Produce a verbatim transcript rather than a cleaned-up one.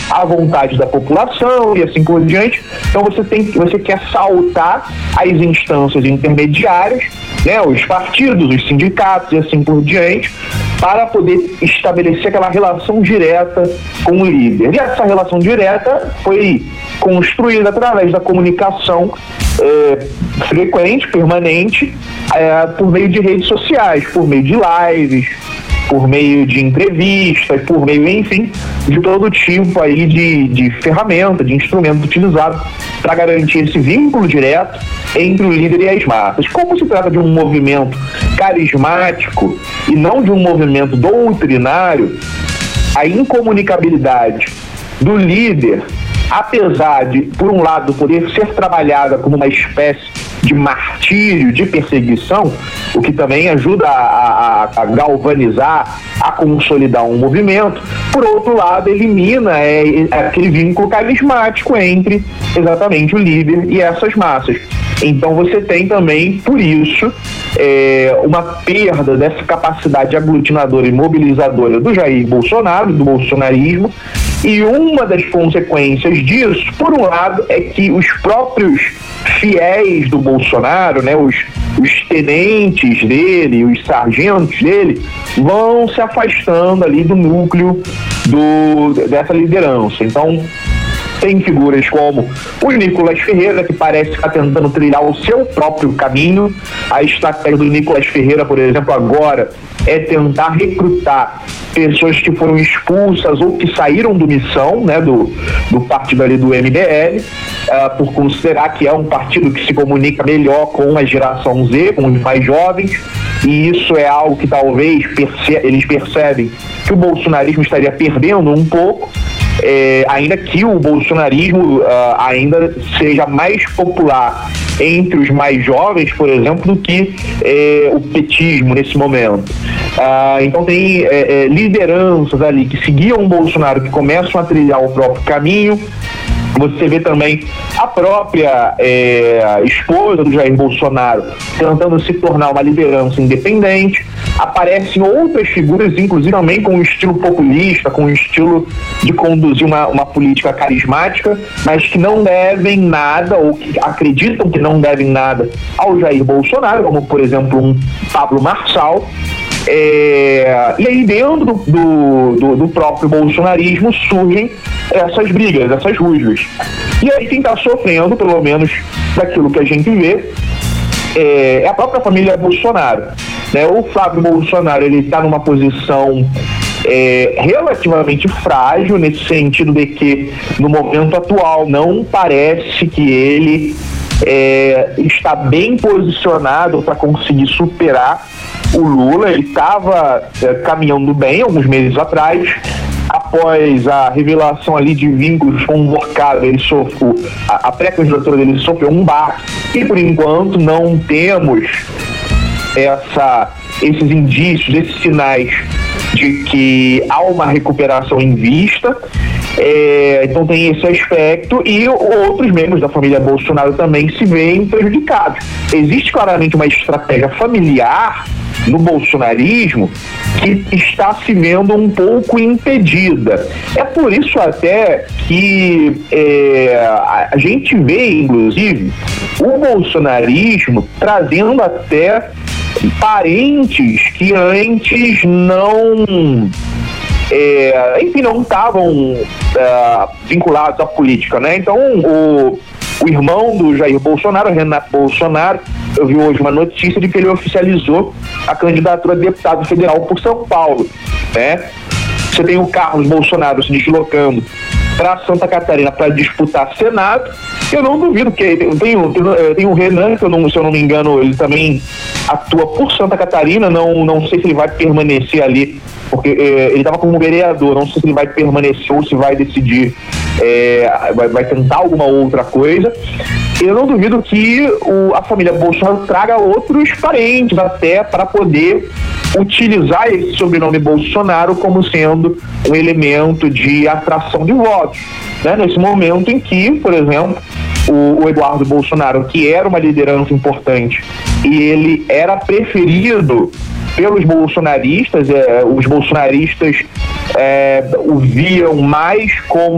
à vontade da população e assim por diante. Então você tem, você quer saltar as instâncias intermediárias, né, os partidos, os sindicatos e assim por diante, para poder estabelecer aquela relação direta com o líder. E essa relação direta foi construída através da comunicação é, frequente, permanente, é, por meio de redes sociais, por meio de lives, por meio de entrevistas, por meio, enfim, de todo tipo aí de, de ferramenta, de instrumento utilizado para garantir esse vínculo direto entre o líder e as massas. Como se trata de um movimento carismático e não de um movimento doutrinário, a incomunicabilidade do líder, apesar de, por um lado, poder ser trabalhada como uma espécie de martírio, de perseguição, o que também ajuda a, a, a galvanizar, a consolidar um movimento, por outro lado, elimina é, é aquele vínculo carismático entre exatamente o líder e essas massas. Então você tem também, por isso, é, uma perda dessa capacidade aglutinadora e mobilizadora do Jair Bolsonaro, do bolsonarismo, e uma das consequências disso, por um lado, é que os próprios fiéis do Bolsonaro, né, os, os tenentes dele, os sargentos dele, vão se afastando ali do núcleo do, dessa liderança. Então, tem figuras como o Nicolas Ferreira, que parece estar tentando trilhar o seu próprio caminho. A estratégia do Nicolas Ferreira, por exemplo, agora é tentar recrutar pessoas que foram expulsas ou que saíram do Missão, né, do, do partido ali do M B L, uh, por considerar que é um partido que se comunica melhor com a geração Z, com os mais jovens, e isso é algo que talvez perce- eles percebem que o bolsonarismo estaria perdendo um pouco, é, ainda que o bolsonarismo uh, ainda seja mais popular entre os mais jovens, por exemplo, do que é, o petismo nesse momento. Ah, então tem é, é, lideranças ali que seguiam o Bolsonaro, que começam a trilhar o próprio caminho. Você vê também a própria é, esposa do Jair Bolsonaro tentando se tornar uma liderança independente. Aparecem outras figuras, inclusive também com um estilo populista, com um estilo de conduzir uma, uma política carismática, mas que não devem nada, ou que acreditam que não devem nada ao Jair Bolsonaro, como, por exemplo, um Pablo Marçal. É, e aí dentro do, do, do próprio bolsonarismo surgem essas brigas, essas rusgas. E aí quem está sofrendo, pelo menos daquilo que a gente vê, é, é a própria família Bolsonaro, né? O Flávio Bolsonaro, ele está numa posição é, relativamente frágil, nesse sentido de que no momento atual não parece que ele é, está bem posicionado para conseguir superar o Lula. Ele estava é, caminhando bem alguns meses atrás. Após a revelação ali de vínculos com o Morcado, ele sofreu, a, a pré-candidatura dele sofreu um baque, e por enquanto não temos essa, esses indícios, esses sinais de que há uma recuperação em vista. É, então tem esse aspecto, e outros membros da família Bolsonaro também se veem prejudicados. Existe claramente uma estratégia familiar no bolsonarismo que está se vendo um pouco impedida. É por isso até que é, a gente vê, inclusive, o bolsonarismo trazendo até parentes que antes não... É, enfim, não estavam é, vinculados à política, né? Então, o, o irmão do Jair Bolsonaro, Renato Bolsonaro, eu vi hoje uma notícia de que ele oficializou a candidatura a deputado federal por São Paulo, né? Você tem o Carlos Bolsonaro se deslocando para Santa Catarina para disputar Senado. Eu não duvido que tem, tem, tem o Renan, que eu não, se eu não me engano, ele também atua por Santa Catarina. Não, não sei se ele vai permanecer ali, porque é, ele estava como vereador. Não sei se ele vai permanecer ou se vai decidir, é, vai, vai tentar alguma outra coisa. Eu não duvido que o, a família Bolsonaro traga outros parentes até para poder utilizar esse sobrenome Bolsonaro como sendo um elemento de atração de votos, né? Nesse momento em que, por exemplo, o, o Eduardo Bolsonaro, que era uma liderança importante e ele era preferido pelos bolsonaristas, é, os bolsonaristas é, o viam mais como